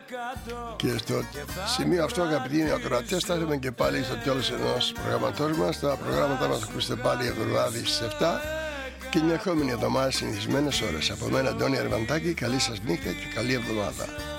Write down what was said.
Και στο σημείο αυτό, αγαπητοί ακροατές, στάθαμε και πάλι στο τέλος ενός προγραμματός μας. Τα προγράμματα μας ακούσετε πάλι εβδομάδες στις 7 και την ερχόμενη εβδομάδα συνηθισμένες ώρες. Από μένα, Αντώνη Αρβαντάκη, καλή σας νύχτα και καλή εβδομάδα.